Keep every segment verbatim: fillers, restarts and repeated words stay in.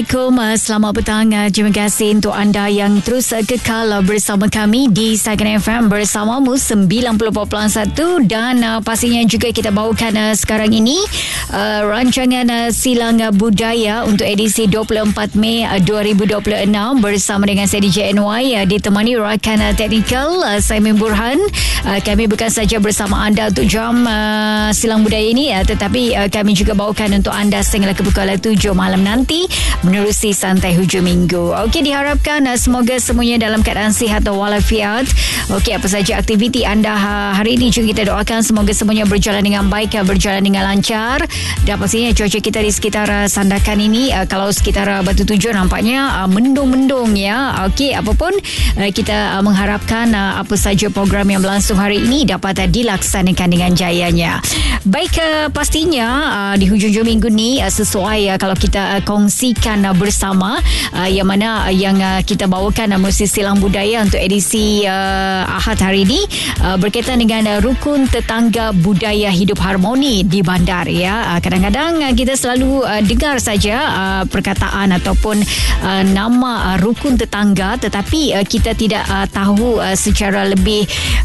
Assalamualaikum, selamat petang. Terima kasih untuk anda yang terus kekal bersama kami di Sakan F M bersamamu sembilan puluh perpuluhan satu dan uh, pastinya juga kita bawakan uh, sekarang ini uh, rancangan uh, Silang Budaya untuk edisi dua puluh empat Mei dua ribu dua puluh enam bersama dengan saya D J N Y uh, ditemani rakan uh, teknikal uh, saya Min Burhan. Uh, kami bukan saja bersama anda untuk jam uh, Silang Budaya ini uh, tetapi uh, kami juga bawakan untuk anda sehingga ke pukul tujuh malam nanti menerusi santai hujung minggu. Okey, diharapkan uh, semoga semuanya dalam keadaan sihat walafiat. Okey, apa saja aktiviti anda uh, hari ini juga kita doakan semoga semuanya berjalan dengan baik, uh, berjalan dengan lancar. Dan pastinya cuaca kita di sekitar uh, Sandakan ini uh, kalau sekitar uh, Batu Tujuh nampaknya uh, mendung-mendung ya. Okey, apapun uh, kita uh, mengharapkan uh, apa saja program yang berlangsung hari ini dapat uh, dilaksanakan dengan jayanya. Baik, uh, pastinya uh, di hujung-hujung minggu ni uh, sesuai uh, kalau kita uh, kongsikan uh, bersama uh, yang mana uh, yang uh, kita bawakan uh, musik Silang Budaya untuk edisi uh, Ahad hari ini uh, berkaitan dengan uh, rukun tetangga budaya hidup harmoni di bandar ya. Uh, kadang-kadang uh, kita selalu uh, dengar saja uh, perkataan ataupun uh, nama uh, rukun tetangga tetapi uh, kita tidak uh, tahu uh, secara lebih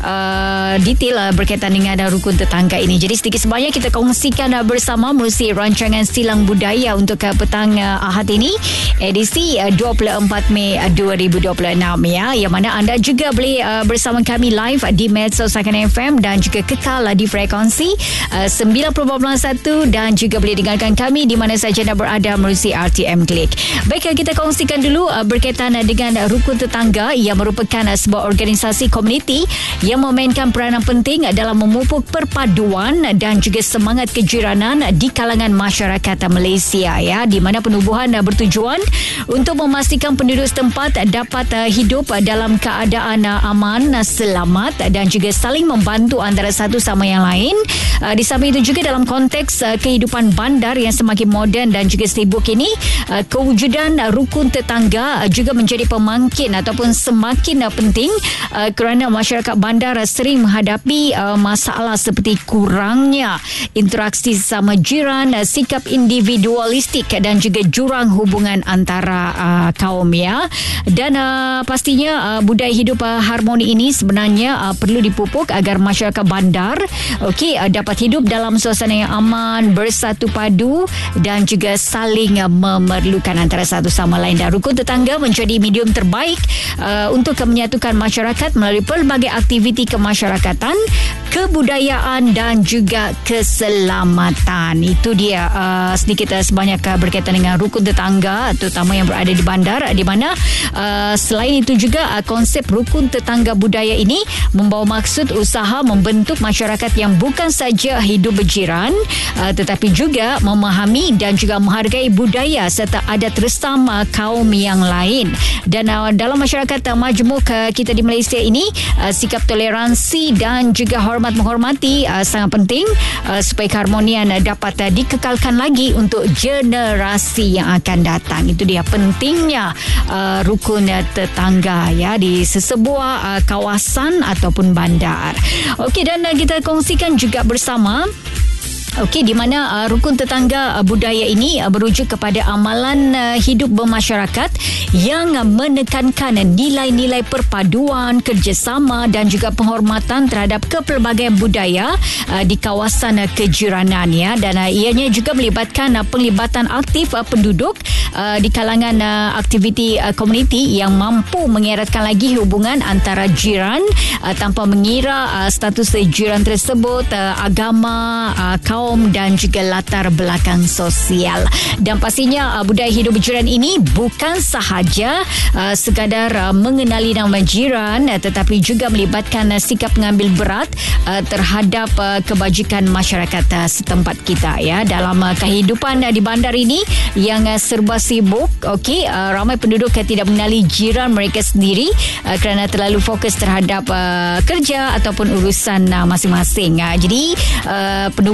uh, detail uh, berkaitan dengan uh, rukun tetangga ini. Jadi sedikit sebanyak kita kongsikan uh, bersama musik rancangan Silang Budaya untuk uh, petang uh, Ahad ini edisi uh, dua puluh empat Mei dua ribu dua puluh enam ya, yang mana anda juga boleh uh, bersama kami live di medsos Sakan F M dan juga kekal uh, di frekuensi uh, sembilan puluh perpuluhan satu dan juga boleh dengarkan kami di mana saja anda berada melalui R T M Klik. Baik, uh, kita kongsikan dulu uh, berkaitan uh, dengan uh, rukun tetangga yang merupakan uh, sebuah organisasi komuniti yang memainkan peranan penting uh, dalam memupuk perpaduan uh, dan juga semangat kejiranan uh, di kalangan masyarakat uh, Malaysia ya, di mana penubuhan uh, bertujuan untuk memastikan penduduk setempat dapat uh, hidup uh, dalam keadaan uh, aman, uh, selamat uh, dan juga saling membantu antara satu sama yang lain. Uh, di samping itu juga dalam konteks uh, kehidupan bandar yang semakin moden dan juga sibuk ini, uh, kewujudan uh, rukun tetangga uh, juga menjadi pemangkin ataupun semakin uh, penting uh, kerana masyarakat bandar uh, sering menghadapi uh, masalah seperti kurangnya interaksi sesama jiran, uh, sikap individualistik dan juga jurang hubungan antara uh, kaum ya. Dan uh, pastinya uh, budaya hidup uh, harmoni ini sebenarnya uh, perlu dipupuk agar masyarakat bandar okey uh, dapat hidup dalam suasana yang aman, bersatu padu dan juga saling uh, memerlukan antara satu sama lain. Dan rukun tetangga menjadi medium terbaik uh, untuk menyatukan masyarakat melalui pelbagai aktiviti kemasyarakatan, kebudayaan dan juga keselamatan. Itu dia uh, sedikit uh, sebanyak uh, berkaitan dengan rukun tetangga terutama yang berada di bandar, di mana uh, selain itu juga uh, konsep rukun tetangga budaya ini membawa maksud usaha membentuk masyarakat yang bukan saja hidup berjiran uh, tetapi juga memahami dan juga menghargai budaya serta adat resam uh, kaum yang lain. Dan uh, dalam masyarakat uh, majmuk uh, kita di Malaysia ini, uh, sikap toleransi dan juga hormat menghormati uh, sangat penting uh, supaya keharmonian uh, dapat uh, dikekalkan lagi untuk generasi yang akan datang. Itu dia pentingnya uh, rukun uh, tetangga ya di sesebuah uh, kawasan ataupun bandar. Okey, dan uh, kita kongsikan juga bersama Okey, di mana uh, rukun tetangga uh, budaya ini uh, merujuk kepada amalan uh, hidup bermasyarakat yang uh, menekankan uh, nilai-nilai perpaduan, kerjasama dan juga penghormatan terhadap kepelbagaian budaya uh, di kawasan uh, kejiranan ya. Dan uh, ianya juga melibatkan uh, penglibatan aktif uh, penduduk uh, di kalangan uh, aktiviti uh, komuniti yang mampu mengeratkan lagi hubungan antara jiran uh, tanpa mengira uh, status jiran tersebut, uh, agama, uh, kaum dan juga latar belakang sosial. Dan pastinya uh, budaya hidup berjiran ini bukan sahaja uh, sekadar uh, mengenali nama jiran uh, tetapi juga melibatkan uh, sikap mengambil berat uh, terhadap uh, kebajikan masyarakat uh, setempat kita ya. Dalam uh, kehidupan uh, di bandar ini yang uh, serba sibuk, okey, uh, ramai penduduk yang tidak mengenali jiran mereka sendiri uh, kerana terlalu fokus terhadap uh, kerja ataupun urusan uh, masing-masing. Uh, jadi uh, penubuhan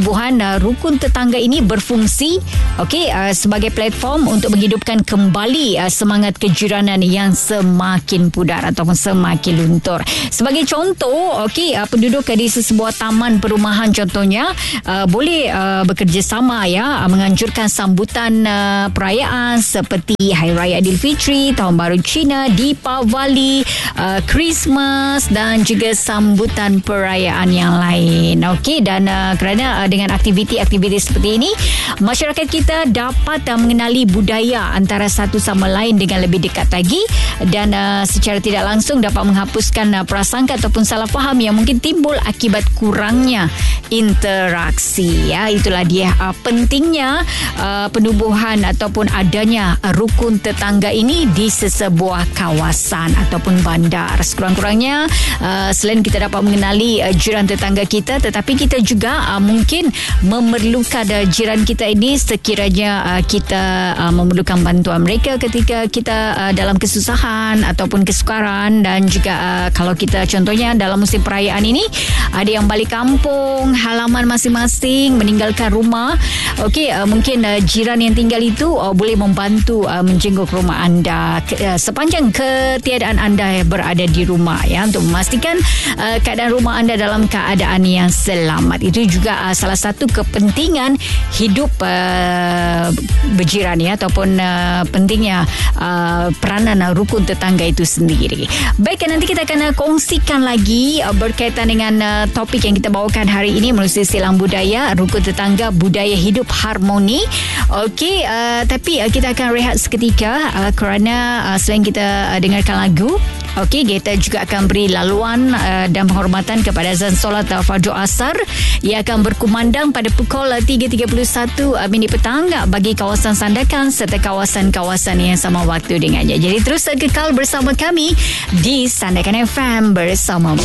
uh, rukun tetangga ini berfungsi okey uh, sebagai platform untuk menghidupkan kembali uh, semangat kejiranan yang semakin pudar ataupun semakin luntur. Sebagai contoh, okey uh, penduduk di sesebuah taman perumahan contohnya uh, boleh uh, bekerjasama ya uh, menganjurkan sambutan uh, perayaan seperti Hari Raya Aidilfitri, Tahun Baru Cina, Deepavali, uh, Christmas dan juga sambutan perayaan yang lain. Okey, dan uh, kerana uh, dengan aktiviti-aktiviti seperti ini, masyarakat kita dapat uh, mengenali budaya antara satu sama lain dengan lebih dekat lagi, dan uh, secara tidak langsung dapat menghapuskan uh, prasangka ataupun salah faham yang mungkin timbul akibat kurangnya interaksi. Ya, itulah dia uh, pentingnya uh, penubuhan ataupun adanya uh, rukun tetangga ini di sesebuah kawasan ataupun bandar. Sekurang-kurangnya uh, selain kita dapat mengenali uh, jiran tetangga kita, tetapi kita juga uh, mungkin memerlukan uh, jiran kita ini sekiranya uh, kita uh, memerlukan bantuan mereka ketika kita uh, dalam kesusahan ataupun kesukaran, dan juga uh, kalau kita contohnya dalam musim perayaan ini ada yang balik kampung halaman masing-masing, meninggalkan rumah. Okey, uh, mungkin uh, jiran yang tinggal itu uh, boleh membantu uh, menjenguk rumah anda ke, uh, sepanjang ketiadaan anda berada di rumah, ya, untuk memastikan uh, keadaan rumah anda dalam keadaan yang selamat. Itu juga uh, salah satu kepentingan hidup uh, berjiran, ya, ataupun uh, pentingnya uh, peranan uh, rukun tetangga itu sendiri. Baik, nanti kita akan uh, kongsikan lagi uh, berkaitan dengan uh, topik yang kita bawakan hari ini melalui silang budaya, rukun tetangga, budaya hidup harmoni. Okey, uh, tapi uh, kita akan rehat seketika uh, kerana uh, selain kita uh, dengarkan lagu, okey, kita juga akan beri laluan uh, dan penghormatan kepada azan solat uh, Fardhu Asar yang akan berkumandang pada pukul uh, tiga tiga puluh satu uh, minit petang uh, bagi kawasan Sandakan serta kawasan-kawasan yang sama waktu dengannya. Jadi terus uh, kekal bersama kami di Sandakan F M bersama